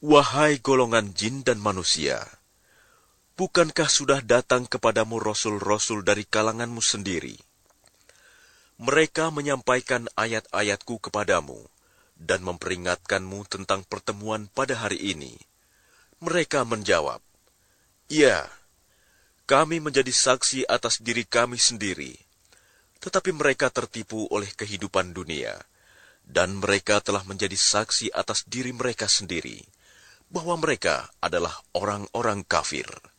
Wahai golongan jin dan manusia, bukankah sudah datang kepadamu rasul-rasul dari kalanganmu sendiri? Mereka menyampaikan ayat-ayatku kepadamu dan memperingatkanmu tentang pertemuan pada hari ini. Mereka menjawab, "Ya, kami menjadi saksi atas diri kami sendiri." Tetapi mereka tertipu oleh kehidupan dunia, dan mereka telah menjadi saksi atas diri mereka sendiri, bahwa mereka adalah orang-orang kafir.